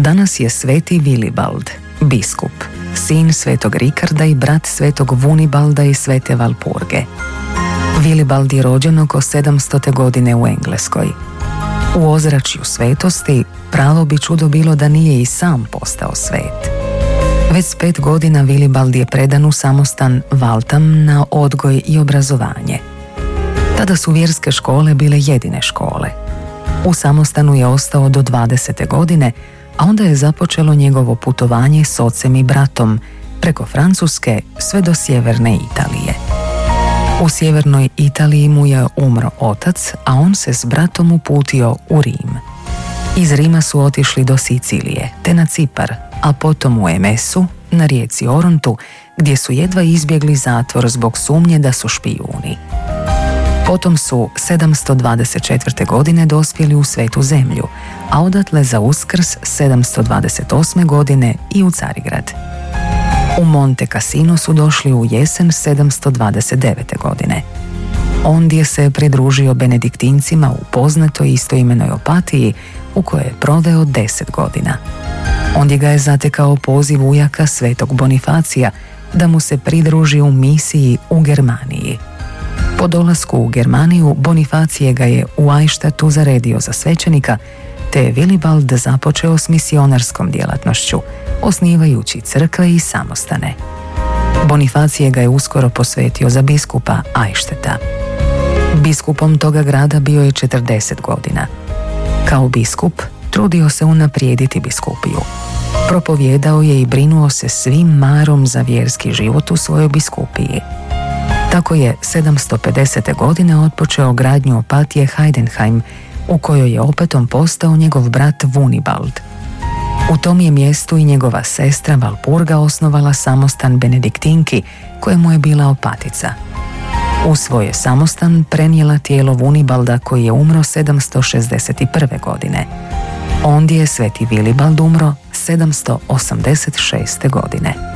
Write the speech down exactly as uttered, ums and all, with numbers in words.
Danas je sveti Vilibald, biskup, sin svetog Rikarda i brat svetog Vunibalda i svete Valpurge. Vilibald je rođen oko sedamstote godine u Engleskoj. U ozračju svetosti pravo bi čudo bilo da nije i sam postao svet. Već s pet godina Vilibald je predan u samostan Waltham na odgoj i obrazovanje. Tada su vjerske škole bile jedine škole. U samostanu je ostao do dvadesete godine, a onda je započelo njegovo putovanje s ocem i bratom preko Francuske sve do sjeverne Italije. U sjevernoj Italiji mu je umro otac, a on se s bratom uputio u Rim. Iz Rima su otišli do Sicilije, te na Cipar, a potom u Emesu, na rijeci Orontu, gdje su jedva izbjegli zatvor zbog sumnje da su špijuni. Potom su sedamsto dvadeset četvrte. godine dospjeli u Svetu zemlju, a odatle za Uskrs sedamsto dvadeset osme. godine i u Carigrad. U Monte Cassino su došli u jesen sedamsto dvadeset devete. godine. Ondje se je pridružio benediktincima u poznatoj istoimenoj Opatiji, u kojoj je proveo deset godina. Ondje ga je zatekao poziv ujaka svetog Bonifacija da mu se pridruži u misiji u Germaniji. Po dolasku u Germaniju Bonifacije ga je u Eichstadtu zaredio za svećenika, te je Vilibald započeo s misionarskom djelatnošću, osnivajući crkve i samostane. Bonifacije ga je uskoro posvetio za biskupa Eichstätta. Biskupom toga grada bio je četrdeset godina. Kao biskup trudio se unaprijediti biskupiju. Propovijedao je i brinuo se svim marom za vjerski život u svojoj biskupiji. Tako je sedamsto pedesete. godine otpočeo gradnju Opatije Heidenheim, u kojoj je opetom postao njegov brat Vunibald. U tom je mjestu i njegova sestra Valpurga osnovala samostan Benediktinki, kojemu je bila opatica. U svoj je samostan prenijela tijelo Vunibalda koji je umro sedamsto šezdeset prve. godine. Ondje je sveti Vilibald umro sedamsto osamdeset šeste. godine.